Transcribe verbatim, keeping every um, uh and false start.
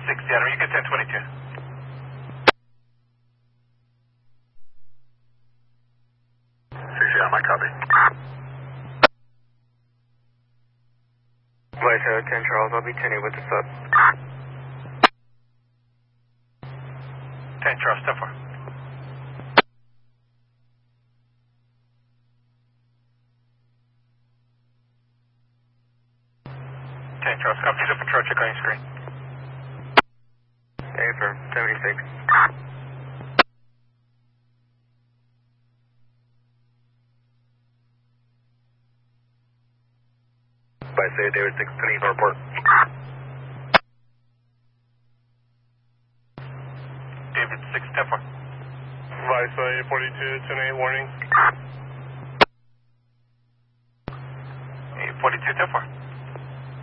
six Seattle, you get ten twenty-two. six Seattle, my copy. Vice uh, ten Charles, I'll be ten eight with the sub. ten Charles, ten four. ten Charles, copy the patrol check on your screen. A for seventy-six. Vice eight, David six, ten eight, report. David six, ten four. Vice eight forty-two, ten eight, warning. eight forty-two, ten four.